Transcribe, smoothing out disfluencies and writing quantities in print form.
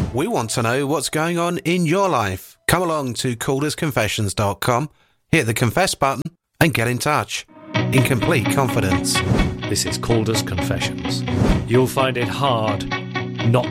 We want to know what's going on in your life. Come along to caldersconfessions.com, hit the confess button and get in touch in complete confidence. This is Calder's Confessions. You'll find it hard not